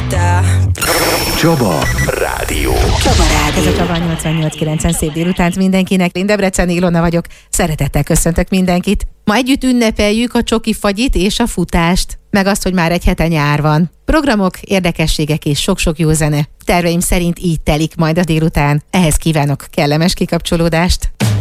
Csaba Rádió. Ez a Csaba 88.9-en szép délutánt mindenkinek. Én Debreceni Ilona vagyok. Szeretettel köszöntök mindenkit. Ma együtt ünnepeljük a csoki fagyit és a futást, meg azt, hogy már egy hete nyár van. Programok, érdekességek és sok-sok jó zene. Terveim szerint így telik majd a délután. Ehhez kívánok kellemes kikapcsolódást.